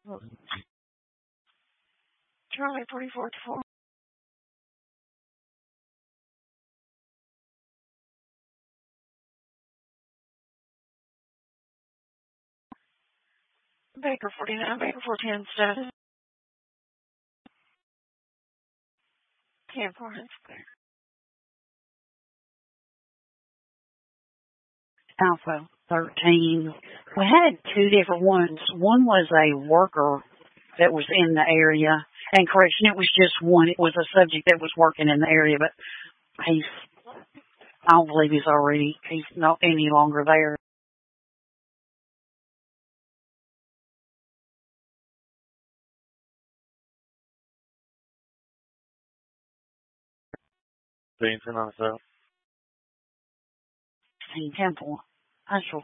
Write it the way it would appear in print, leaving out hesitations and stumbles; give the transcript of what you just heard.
Charlie 34-4. Baker 49, Baker 410 status. 10-4 Square. Alpha 13. We had two different ones. One was a worker that was in the area. And correction, it was just one. It was a subject that was working in the area, but I don't believe he's not any longer there. Bennington on the south. Temple. I shall